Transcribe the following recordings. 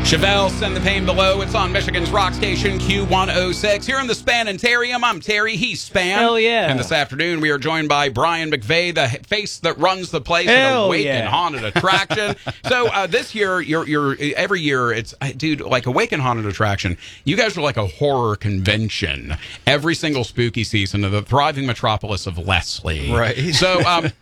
Chevelle, Send the Pain Below. It's on Michigan's rock station, Q106. Here in the Spanitarium, I'm Terry. He's Span. Hell yeah. And this afternoon, we are joined by Brian McVeigh, the face that runs the place at Hell Awaken yeah. Haunted Attraction. So this year, you're every year, it's, dude, like Awaken Haunted Attraction, you guys are like a horror convention every single spooky season of the thriving metropolis of Leslie. Right. So,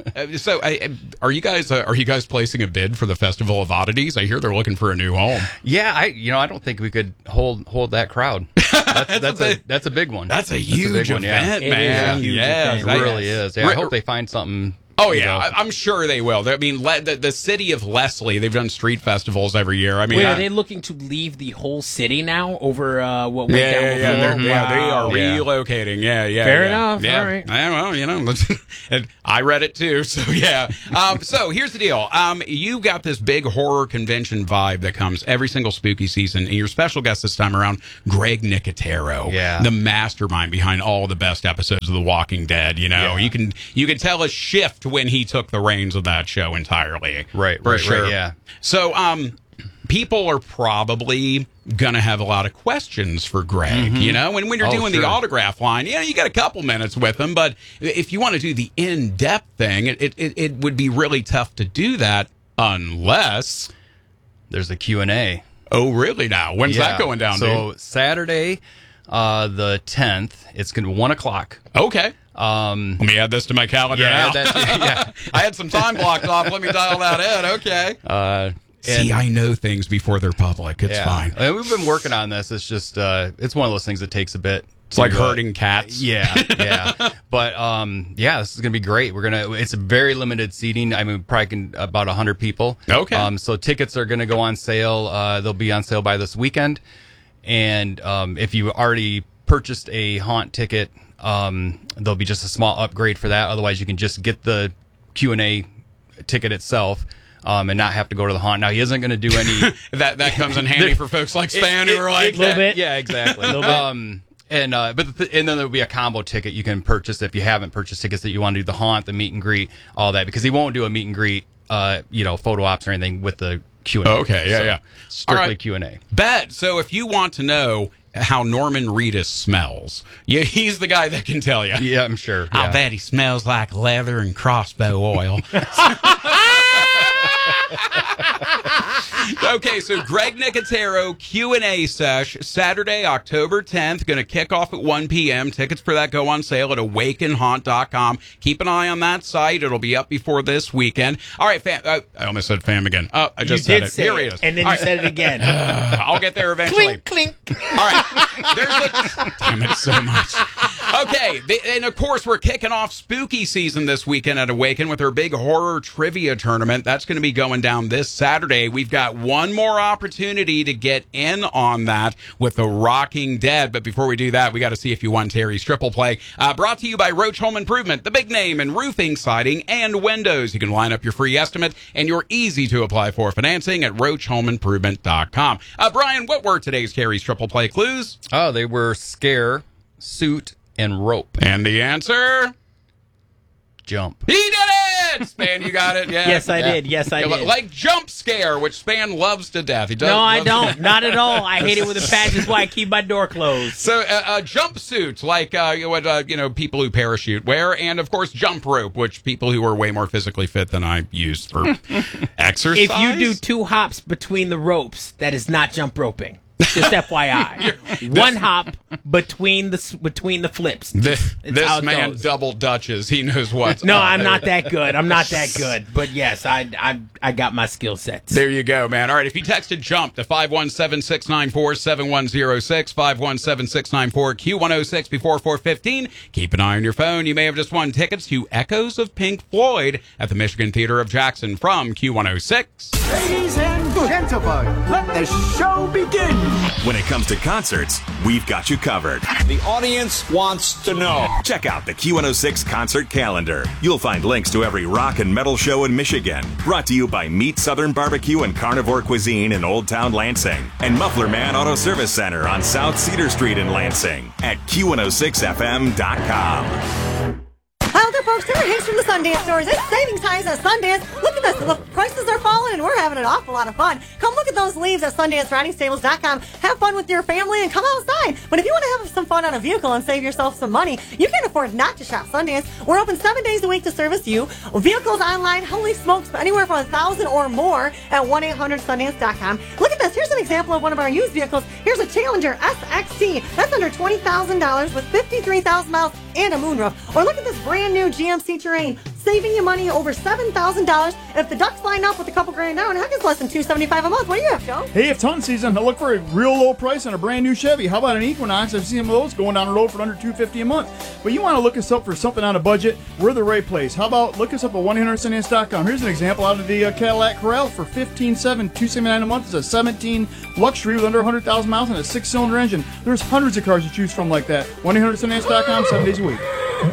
are you guys placing a bid for the Festival of Oddities? I hear they're looking for a new home. Yeah, I don't think we could hold that crowd. That's a big one. That's a huge big one, yeah. event, man. It is a huge Yeah, event. It really is. Yeah, I hope they find something. Oh, yeah, I'm sure they will. I mean, the city of Leslie, they've done street festivals every year. I mean, Wait, are they looking to leave the whole city now over what went down before? they are Wow. relocating. Yeah. Fair enough. Yeah. All right. Well, and I read it too. So yeah. So here's the deal. You got this big horror convention vibe that comes every single spooky season, and your special guest this time around, Greg Nicotero, Yeah. the mastermind behind all the best episodes of The Walking Dead. You know, you can tell a shift when he took the reins of that show entirely. Right. For Right. sure. Right, yeah. So, people are probably going to have a lot of questions for Greg, you know? And when you're doing the sure. autograph line, you got a couple minutes with him, but if you want to do the in-depth thing, it would be really tough to do that unless... There's a Q&A. Oh, really now? When's that going down, So dude? Saturday, the 10th, it's going to be 1 o'clock. Okay. Let me add this to my calendar now. I had some time blocked off. Let me dial that in. Okay. See, I know things before they're public. It's fine. And we've been working on this. It's just, it's one of those things that takes a bit. It's like herding cats. Yeah. But, this is going to be great. It's a very limited seating. I mean, probably about 100 people. Okay. So tickets are going to go on sale. They'll be on sale by this weekend. And, if you already purchased a haunt ticket, there'll be just a small upgrade for that. Otherwise, you can just get the Q&A ticket itself. And not have to go to the haunt. Now, he isn't going to do any... that comes in handy for folks like Span who are like... A little bit. Yeah, exactly. A little bit. And then there'll be a combo ticket you can purchase if you haven't purchased tickets that you want to do the haunt, the meet and greet, all that. Because he won't do a meet and greet, photo ops or anything with the Q&A. Okay, yeah. Strictly All right. Q&A. Bet. So if you want to know how Norman Reedus smells, he's the guy that can tell you. Yeah, I'm sure. I Yeah. bet he smells like leather and crossbow oil. Okay, so Greg Nicotero Q&A sesh, Saturday, October 10th, going to kick off at 1 p.m. Tickets for that go on sale at awakenhaunt.com. Keep an eye on that site. It'll be up before this weekend. All right, fam. I almost said fam again. Oh, I just said it. Here he is. And then All you said it again. I'll get there eventually. Clink, clink. All right. Damn it so much. Okay. And, of course, we're kicking off spooky season this weekend at Awaken with our big horror trivia tournament. That's going to be going down this Saturday. We've got one more opportunity to get in on that with The Rocking Dead. But before we do that, we got to see if you won Terry's Triple Play. Brought to you by Roach Home Improvement, the big name in roofing, siding, and windows. You can line up your free estimate and your easy-to-apply for financing at roachhomeimprovement.com. Brian, what were today's Terry's Triple Play clues? Oh, they were scare, suit, and rope. And the answer? Jump. He did it! Span, you got it? Yeah. Yes, I did. Yes, I did. Like jump scare, which Span loves to death. He does. No, I don't. Not at all. I hate it with a passion. That's why I keep my door closed. So, jumpsuits, like what people who parachute wear, and of course, jump rope, which people who are way more physically fit than I use for exercise. If you do 2 hops between the ropes, that is not jump roping. Just FYI. One hop between the flips. This how it man goes. double dutches. He knows what's No, up. I'm not that good. I'm not that good. But yes, I got my skill sets. There you go, man. All right, if you texted JUMP to 517-694-7106, 517-694-Q106 before 4:15, keep an eye on your phone. You may have just won tickets to Echoes of Pink Floyd at the Michigan Theater of Jackson from Q106. Ladies and gentlemen, let the show begin. When it comes to concerts, we've got you covered. The audience wants to know. Check out the Q106 concert calendar. You'll find links to every rock and metal show in Michigan. Brought to you by Meat Southern Barbecue and Carnivore Cuisine in Old Town Lansing. And Muffler Man Auto Service Center on South Cedar Street in Lansing at Q106FM.com. Hi there, folks. Sarah Hicks from the Sundance Stores. It's savings times at Sundance. Look at at this. The prices are falling, and we're having an awful lot of fun. Come look at those leaves at SundanceRidingStables.com. Have fun with your family and come outside. But if you want to have some fun on a vehicle and save yourself some money, you can't afford not to shop Sundance. We're open 7 days a week to service you. Vehicles online, holy smokes, anywhere from $1,000 or more at 1-800-Sundance.com. Look at this. Here's an example of one of our used vehicles. Here's a Challenger SXT. That's under $20,000 with 53,000 miles and a moonroof. Or look at this brand new GMC Terrain, saving you money over $7,000. If the ducks line up with a couple grand down, heck, it's less than $275 a month. What do you have, Joe? Hey, it's hunting season. I look for a real low price on a brand new Chevy. How about an Equinox? I've seen some of those going down the road for under $250 a month. But you want to look us up for something on a budget, we're the right place. How about look us up at 1-800-Sundance.com. Here's an example out of the Cadillac Corral for $15,700, $279 a month. It's a 17 luxury with under 100,000 miles and a 6-cylinder engine. There's hundreds of cars to choose from like that. 1-800-Sundance.com, 7 days a week.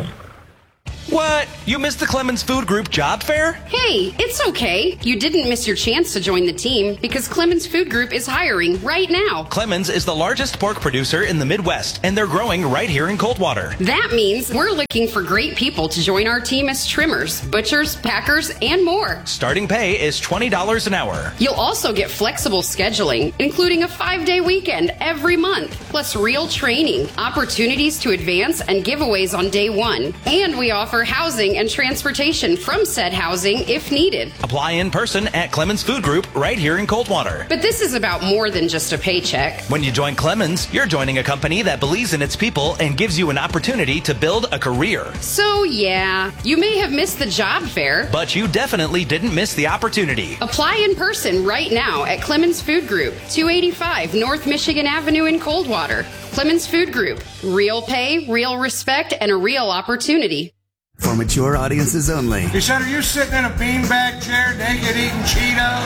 What? You missed the Clemens Food Group job fair? Hey, it's okay. You didn't miss your chance to join the team because Clemens Food Group is hiring right now. Clemens is the largest pork producer in the Midwest, and they're growing right here in Coldwater. That means we're looking for great people to join our team as trimmers, butchers, packers, and more. Starting pay is $20 an hour. You'll also get flexible scheduling, including a 5-day weekend every month, plus real training, opportunities to advance, and giveaways on day one. And we offer housing and transportation from said housing if needed. Apply in person at Clemens Food Group right here in Coldwater. But this is about more than just a paycheck. When you join Clemens, you're joining a company that believes in its people and gives you an opportunity to build a career. So yeah, you may have missed the job fair, but you definitely didn't miss the opportunity. Apply in person right now at Clemens Food Group, 285 North Michigan Avenue in Coldwater. Clemens Food Group, real pay, real respect, and a real opportunity. For mature audiences only. He said, are you sitting in a beanbag chair naked eating Cheetos?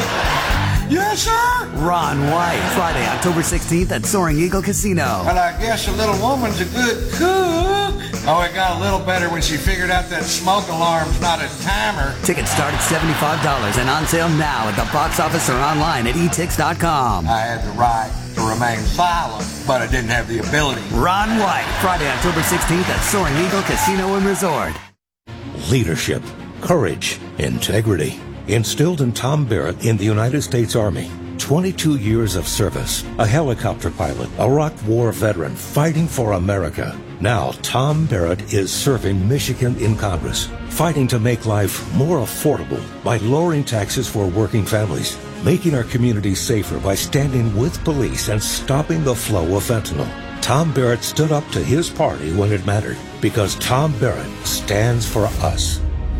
Yes, sir. Ron White, Friday, October 16th at Soaring Eagle Casino. Well, I guess a little woman's a good cook. Oh, it got a little better when she figured out that smoke alarm's not a timer. Tickets start at $75 and on sale now at the box office or online at etix.com. I had the right to remain silent, but I didn't have the ability. Ron White, Friday, October 16th at Soaring Eagle Casino and Resort. Leadership, courage, integrity, instilled in Tom Barrett in the United States Army. 22 years of service, a helicopter pilot, Iraq War veteran fighting for America. Now Tom Barrett is serving Michigan in Congress, fighting to make life more affordable by lowering taxes for working families, making our communities safer by standing with police and stopping the flow of fentanyl. Tom Barrett stood up to his party when it mattered, because Tom Barrett stands for us.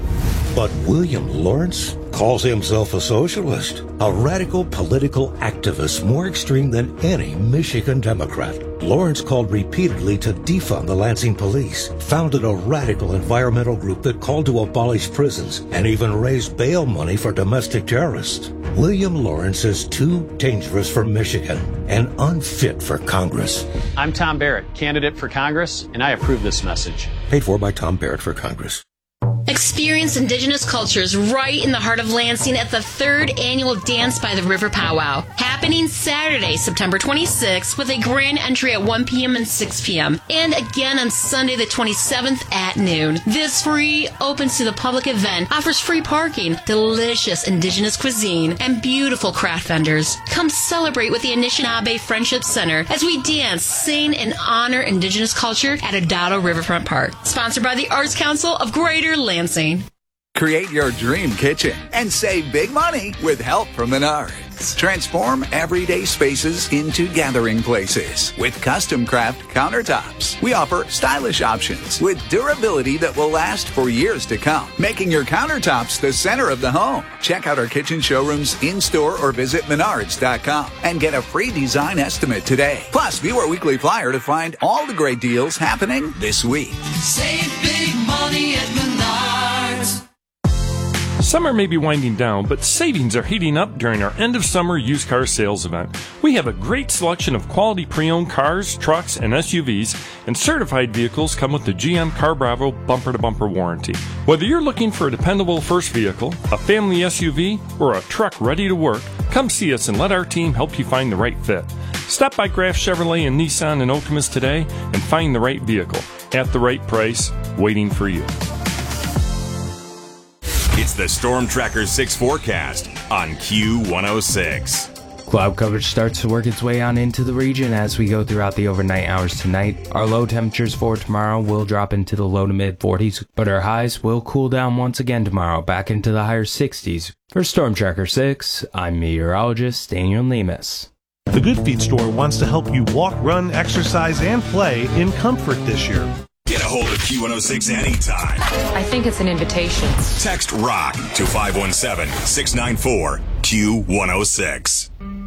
But William Lawrence calls himself a socialist, a radical political activist more extreme than any Michigan Democrat. Lawrence called repeatedly to defund the Lansing police, founded a radical environmental group that called to abolish prisons, and even raised bail money for domestic terrorists. William Lawrence is too dangerous for Michigan and unfit for Congress. I'm Tom Barrett, candidate for Congress, and I approve this message. Paid for by Tom Barrett for Congress. Experience Indigenous cultures right in the heart of Lansing at the 3rd annual Dance by the River Powwow, happening Saturday, September 26th, with a grand entry at 1 p.m. and 6 p.m., and again on Sunday the 27th at noon. This free, open to the public event offers free parking, delicious Indigenous cuisine, and beautiful craft vendors. Come celebrate with the Anishinaabe Friendship Center as we dance, sing, and honor Indigenous culture at Adado Riverfront Park. Sponsored by the Arts Council of Greater Lansing. Create your dream kitchen and save big money with help from Menards. Transform everyday spaces into gathering places with custom craft countertops. We offer stylish options with durability that will last for years to come, making your countertops the center of the home. Check out our kitchen showrooms in-store or visit Menards.com and get a free design estimate today. Plus, view our weekly flyer to find all the great deals happening this week. Save big money at Menards. Summer may be winding down, but savings are heating up during our end-of-summer used car sales event. We have a great selection of quality pre-owned cars, trucks, and SUVs, and certified vehicles come with the GM Car Bravo bumper-to-bumper warranty. Whether you're looking for a dependable first vehicle, a family SUV, or a truck ready to work, come see us and let our team help you find the right fit. Stop by Graf Chevrolet and Nissan in Okemos today and find the right vehicle at the right price, waiting for you. It's the Storm Tracker 6 forecast on Q106. Cloud coverage starts to work its way on into the region as we go throughout the overnight hours tonight. Our low temperatures for tomorrow will drop into the low to mid 40s, but our highs will cool down once again tomorrow, back into the higher 60s. For Storm Tracker 6, I'm meteorologist Daniel Lemus. The Good Feet store wants to help you walk, run, exercise, and play in comfort this year. Get a hold of Q106 anytime. I think it's an invitation. Text ROCK to 517-694-Q106.